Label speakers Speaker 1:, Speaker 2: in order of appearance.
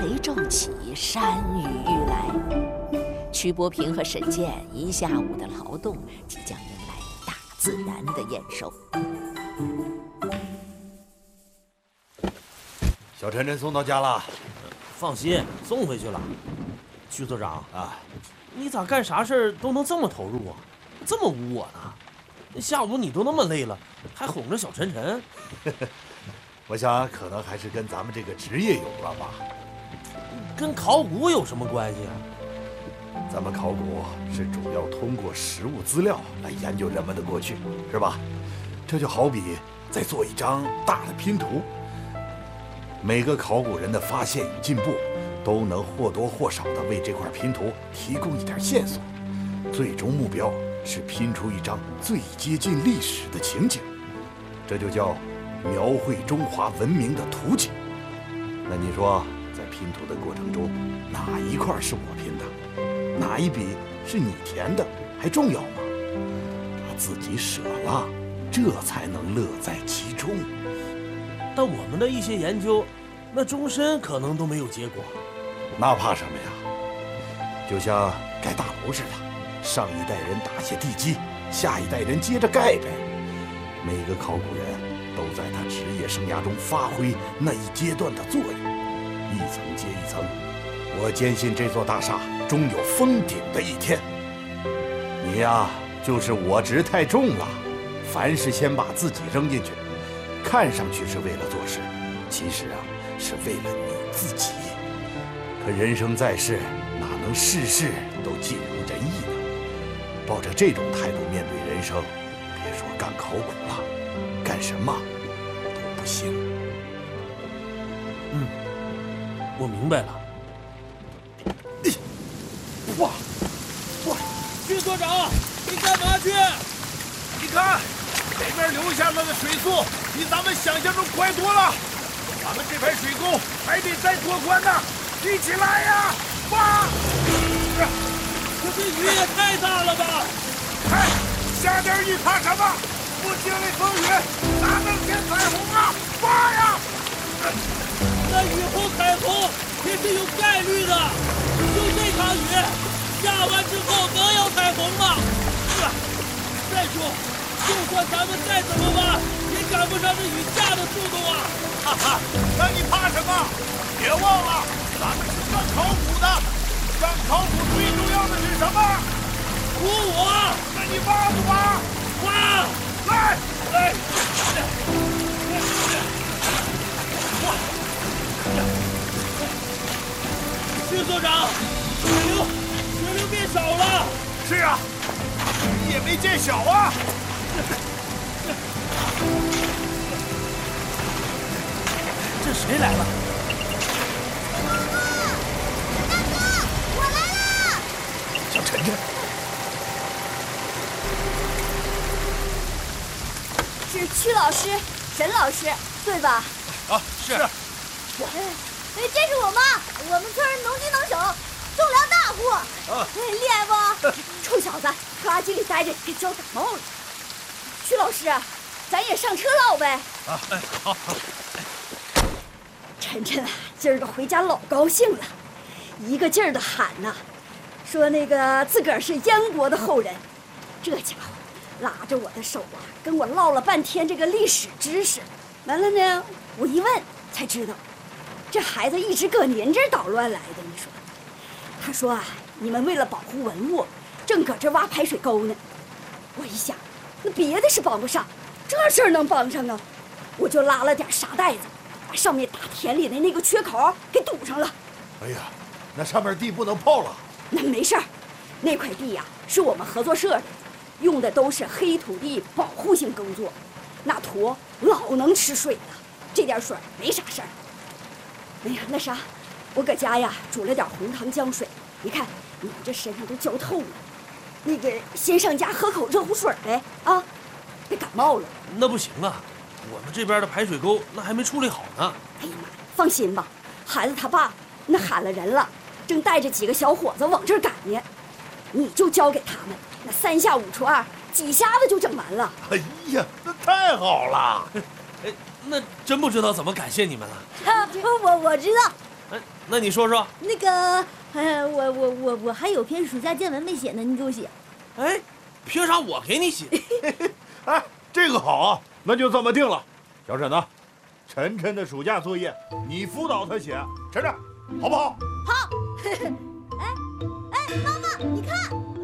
Speaker 1: 雷骤起，山雨欲来。曲伯平和沈健一下午的劳动，即将迎来大自然的验收。
Speaker 2: 小晨晨送到家了，
Speaker 3: 放心，送回去了。曲所长啊，你咋干啥事儿都能这么投入啊？这么污我呢？下午你都那么累了，还哄着小晨晨。
Speaker 2: 我想可能还是跟咱们这个职业有关吧。
Speaker 3: 跟考古有什么关系啊？
Speaker 2: 咱们考古是主要通过实物资料来研究人们的过去，是吧？这就好比在做一张大的拼图，每个考古人的发现与进步，都能或多或少地为这块拼图提供一点线索。最终目标是拼出一张最接近历史的情景，这就叫描绘中华文明的图景。那你说，在拼图的过程中，哪一块是我拼的？哪一笔是你填的，还重要吗？把自己舍了，这才能乐在其中。
Speaker 3: 但我们的一些研究，那终身可能都没有结果。
Speaker 2: 那怕什么呀？就像盖大楼似的，上一代人打下地基，下一代人接着盖呗。每个考古人都在他职业生涯中发挥那一阶段的作用，一层接一层。我坚信这座大厦终有封顶的一天。你呀，就是我执太重了，凡事先把自己扔进去，看上去是为了做事，其实啊，是为了你自己。可人生在世，哪能事事都尽如人意呢？抱着这种态度面对人生，别说干考古了，干什么都不行。
Speaker 3: 我明白了。
Speaker 2: 哇！
Speaker 3: 曲所长，你干嘛去？
Speaker 4: 你看，这边流下来的水速比咱们想象中快多了。咱们这排水沟还得再拓宽呢，一起来呀！哇！
Speaker 3: 可这雨也太大了吧！
Speaker 4: 哎，下点雨怕什么？不经历风雨，哪能见彩虹啊？哇呀！
Speaker 3: 那雨后彩虹也是有概率的，就这场雨下完之后能有彩虹吗？再说，就算咱们再怎么挖，也赶不上这雨下的速度啊！
Speaker 4: 哈哈，那你怕什么？别忘了，咱们是干考古的，干考古最重要的是什么？
Speaker 3: 鼓舞！
Speaker 4: 那你挖不挖？
Speaker 3: 挖！
Speaker 4: 来！
Speaker 3: 徐所长，水流变少了。
Speaker 4: 是啊，雨也没见小啊。
Speaker 3: 这谁来了？
Speaker 5: 大哥，我来了！
Speaker 2: 小晨晨，
Speaker 5: 是曲老师、沈老师，对吧？
Speaker 4: 啊，是。
Speaker 5: 这是我妈，我们村能屈能手，种粮大户。厉害不？臭小子，垃圾里待着给浇感冒了。曲老师，咱也上车唠呗。
Speaker 4: 啊，好。
Speaker 5: 晨晨啊，今儿个回家老高兴了，一个劲儿的喊呐，说那个自个儿是燕国的后人。这家伙拉着我的手啊，跟我唠了半天这个历史知识。完了呢，我一问才知道，这孩子一直搁您这儿捣乱来的。你说，他说啊，你们为了保护文物，正搁这挖排水沟呢。我一想，那别的是帮不上，这事儿能帮上啊，我就拉了点沙袋子，把上面大田里的那个缺口给堵上了。
Speaker 2: 哎呀，那上面地不能泡了。
Speaker 5: 那没事儿，那块地呀，是我们合作社的，用的都是黑土地保护性耕作，那土老能吃水了，这点水没啥事儿。哎呀，那啥，我搁家呀煮了点红糖姜水，你看你这身上都焦透了，那个先上家喝口热乎水呗啊，别感冒了。
Speaker 3: 那不行啊，我们这边的排水沟那还没处理好呢。
Speaker 5: 哎呀妈，放心吧，孩子他爸那喊了人了，正带着几个小伙子往这儿赶呢，你就交给他们，那3下5除2，几下子就整完了。
Speaker 2: 哎呀，那太好了！
Speaker 3: 哎，那真不知道怎么感谢你们了。
Speaker 5: 我知道，
Speaker 3: 那你说说。
Speaker 6: 那个，我还有篇暑假见闻没写呢，你给我写。
Speaker 3: 哎，凭啥我给你写？
Speaker 2: 哎，这个好啊，那就这么定了。小沈呢，晨晨的暑假作业你辅导他写，晨晨，好不好？
Speaker 6: 好。哎，妈妈，你看。